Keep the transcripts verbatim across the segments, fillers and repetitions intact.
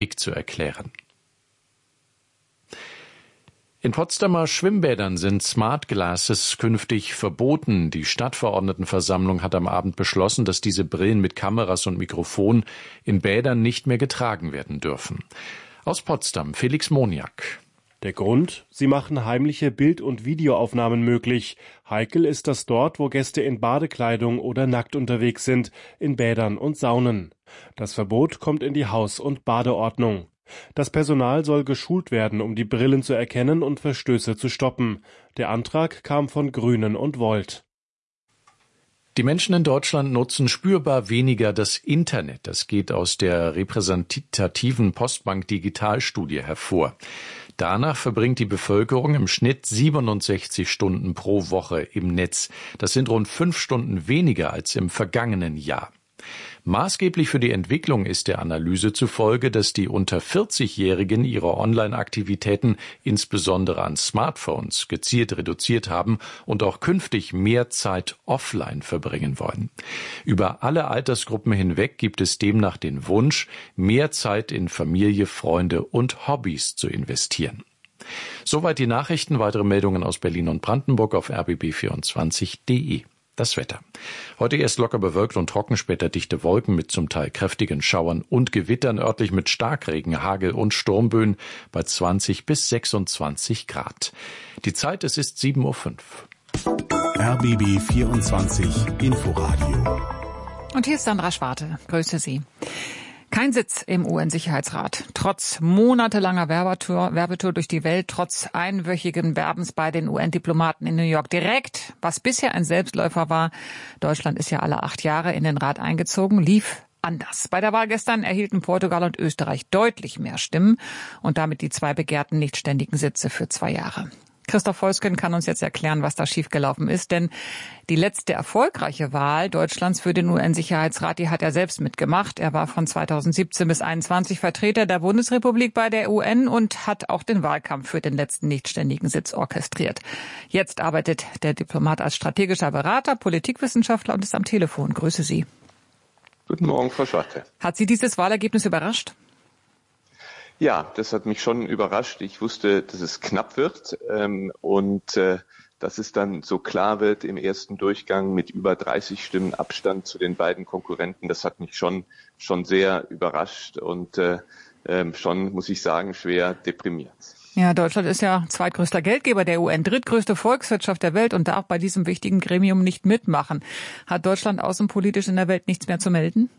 Krieg zu erklären. In Potsdamer Schwimmbädern sind Smart Glasses künftig verboten. Die Stadtverordnetenversammlung hat am Abend beschlossen, dass diese Brillen mit Kameras und Mikrofon in Bädern nicht mehr getragen werden dürfen. Aus Potsdam, Felix Moniak. Der Grund? Sie machen heimliche Bild- und Videoaufnahmen möglich. Heikel ist das dort, wo Gäste in Badekleidung oder nackt unterwegs sind, in Bädern und Saunen. Das Verbot kommt in die Haus- und Badeordnung. Das Personal soll geschult werden, um die Brillen zu erkennen und Verstöße zu stoppen. Der Antrag kam von Grünen und Volt. Die Menschen in Deutschland nutzen spürbar weniger das Internet. Das geht aus der repräsentativen Postbank Digitalstudie hervor. Danach verbringt die Bevölkerung im Schnitt siebenundsechzig Stunden pro Woche im Netz. Das sind rund fünf Stunden weniger als im vergangenen Jahr. Maßgeblich für die Entwicklung ist der Analyse zufolge, dass die unter vierzig-Jährigen ihre Online-Aktivitäten insbesondere an Smartphones gezielt reduziert haben und auch künftig mehr Zeit offline verbringen wollen. Über alle Altersgruppen hinweg gibt es demnach den Wunsch, mehr Zeit in Familie, Freunde und Hobbys zu investieren. Soweit die Nachrichten. Weitere Meldungen aus Berlin und Brandenburg auf r b b vierundzwanzig punkt d e. Das Wetter. Heute erst locker bewölkt und trocken, später dichte Wolken mit zum Teil kräftigen Schauern und Gewittern, örtlich mit Starkregen, Hagel und Sturmböen bei zwanzig bis sechsundzwanzig Grad. Die Zeit, es ist sieben Uhr fünf. R B B vierundzwanzig Inforadio. Und hier ist Sandra Schwarte. Grüße Sie. Kein Sitz im U N-Sicherheitsrat. Trotz monatelanger Werbetour, Werbetour durch die Welt, trotz einwöchigen Werbens bei den U N-Diplomaten in New York direkt, was bisher ein Selbstläufer war, Deutschland ist ja alle acht Jahre in den Rat eingezogen, lief anders. Bei der Wahl gestern erhielten Portugal und Österreich deutlich mehr Stimmen und damit die zwei begehrten nichtständigen Sitze für zwei Jahre. Christoph Heusgen kann uns jetzt erklären, was da schiefgelaufen ist, denn die letzte erfolgreiche Wahl Deutschlands für den U N-Sicherheitsrat, die hat er selbst mitgemacht. Er war von zweitausendsiebzehn bis einundzwanzig Vertreter der Bundesrepublik bei der U N und hat auch den Wahlkampf für den letzten nichtständigen Sitz orchestriert. Jetzt arbeitet der Diplomat als strategischer Berater, Politikwissenschaftler und ist am Telefon. Grüße Sie. Guten Morgen, Frau Schwarte. Hat Sie dieses Wahlergebnis überrascht? Ja, das hat mich schon überrascht. Ich wusste, dass es knapp wird ähm, und äh, dass es dann so klar wird im ersten Durchgang mit über dreißig Stimmen Abstand zu den beiden Konkurrenten. Das hat mich schon schon sehr überrascht und äh, äh, schon, muss ich sagen, schwer deprimiert. Ja, Deutschland ist ja zweitgrößter Geldgeber der U N, drittgrößte Volkswirtschaft der Welt und darf bei diesem wichtigen Gremium nicht mitmachen. Hat Deutschland außenpolitisch in der Welt nichts mehr zu melden?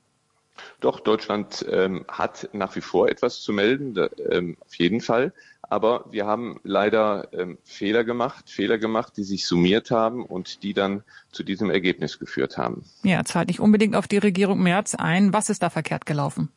Doch, Deutschland ähm, hat nach wie vor etwas zu melden, da, ähm, auf jeden Fall. Aber wir haben leider ähm, Fehler gemacht, Fehler gemacht, die sich summiert haben und die dann zu diesem Ergebnis geführt haben. Ja, zahlt nicht unbedingt auf die Regierung Merz ein. Was ist da verkehrt gelaufen?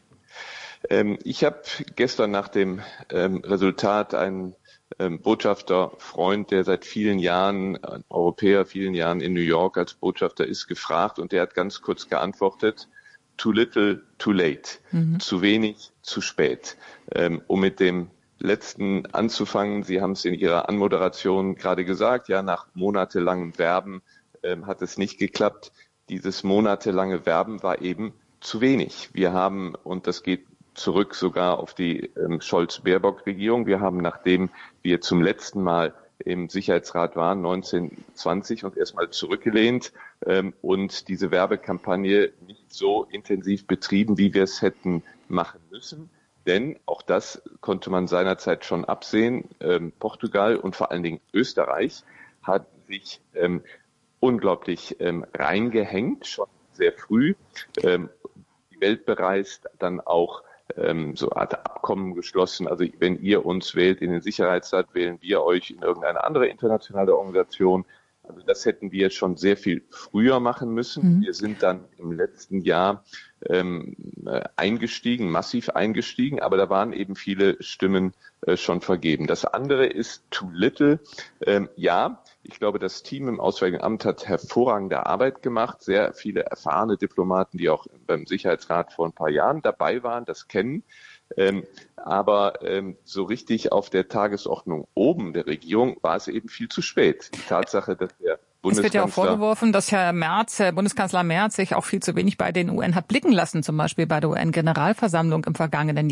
Ähm, ich habe gestern nach dem ähm, Resultat einen ähm, Botschafter, Freund, der seit vielen Jahren, ein Europäer, vielen Jahren in New York als Botschafter ist, gefragt und der hat ganz kurz geantwortet: Too little, too late. Mhm. Zu wenig, zu spät. Ähm, um mit dem letzten anzufangen, Sie haben es in Ihrer Anmoderation gerade gesagt, ja, nach monatelangem Werben ähm, hat es nicht geklappt. Dieses monatelange Werben war eben zu wenig. Wir haben, und das geht zurück sogar auf die ähm, Scholz-Baerbock-Regierung, wir haben, nachdem wir zum letzten Mal im Sicherheitsrat waren, neunzehn zwanzig, und erstmal zurückgelehnt ähm, und diese Werbekampagne nicht so intensiv betrieben, wie wir es hätten machen müssen. Denn auch das konnte man seinerzeit schon absehen. Ähm, Portugal und vor allen Dingen Österreich hat sich ähm, unglaublich ähm, reingehängt, schon sehr früh, ähm, die Welt bereist, dann auch ähm, so eine Art Abkommen geschlossen. Also wenn ihr uns wählt in den Sicherheitsrat, wählen wir euch in irgendeine andere internationale Organisation. Also das hätten wir schon sehr viel früher machen müssen. Mhm. Wir sind dann im letzten Jahr ähm, eingestiegen, massiv eingestiegen, aber da waren eben viele Stimmen äh, schon vergeben. Das andere ist too little. Ähm, ja, ich glaube, das Team im Auswärtigen Amt hat hervorragende Arbeit gemacht. Sehr viele erfahrene Diplomaten, die auch beim Sicherheitsrat vor ein paar Jahren dabei waren, das kennen. Ähm, aber ähm, so richtig auf der Tagesordnung oben der Regierung war es eben viel zu spät. Die Tatsache, dass der Bundeskanzler... Es wird ja auch vorgeworfen, dass Herr Merz, Herr Bundeskanzler Merz, sich auch viel zu wenig bei den U N hat blicken lassen, zum Beispiel bei der U N-Generalversammlung im vergangenen Jahr.